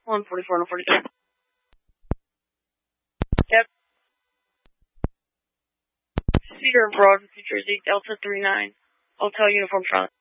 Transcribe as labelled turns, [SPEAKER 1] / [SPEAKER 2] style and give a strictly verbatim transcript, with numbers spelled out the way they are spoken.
[SPEAKER 1] one forty-four and forty-three. Yep. Cedar and Broad, New Jersey, Delta three nine. Hotel Uniform Charlie.